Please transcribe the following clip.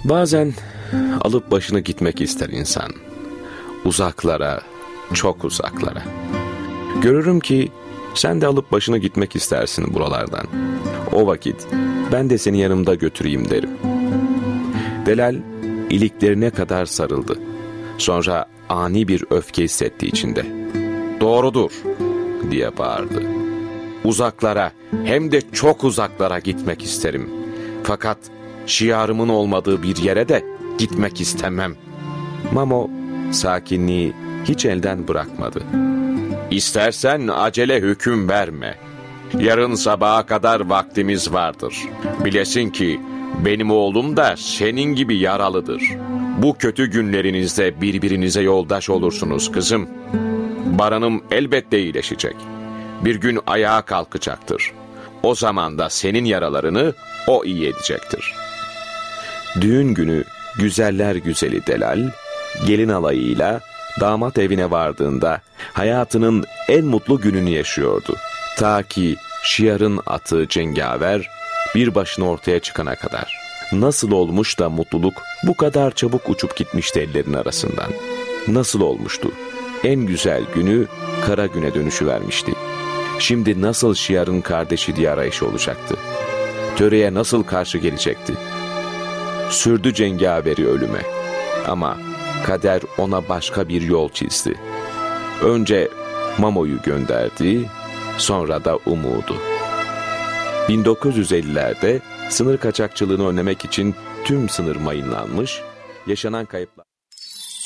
Bazen alıp başını gitmek ister insan. Uzaklara, çok uzaklara. Görürüm ki sen de alıp başını gitmek istersin buralardan. O vakit ben de seni yanımda götüreyim derim. Delal iliklerine kadar sarıldı. Sonra ani bir öfke hissetti içinde. "Doğrudur," diye bağırdı. "Uzaklara, hem de çok uzaklara gitmek isterim. Fakat şiarımın olmadığı bir yere de gitmek istemem." Mamo sakinliği hiç elden bırakmadı. "İstersen acele hüküm verme. Yarın sabaha kadar vaktimiz vardır. Bilesin ki benim oğlum da senin gibi yaralıdır. Bu kötü günlerinizde birbirinize yoldaş olursunuz kızım. Baran'ım elbette iyileşecek. Bir gün ayağa kalkacaktır. O zaman da senin yaralarını o iyi edecektir." Düğün günü güzeller güzeli Delal, gelin alayıyla damat evine vardığında hayatının en mutlu gününü yaşıyordu. Ta ki şiarın atı Cengaver bir başına ortaya çıkana kadar. Nasıl olmuş da mutluluk bu kadar çabuk uçup gitmişti ellerin arasından? Nasıl olmuştu? En güzel günü kara güne dönüşüvermişti. Şimdi nasıl şiarın kardeşi diye arayışı olacaktı? Töreye nasıl karşı gelecekti? Sürdü Cengaveri ölüme. Ama kader ona başka bir yol çizdi. Önce Mamo'yu gönderdi, sonra da umudu. 1950'lerde sınır kaçakçılığını önlemek için tüm sınır mayınlanmış, yaşanan kayıplar...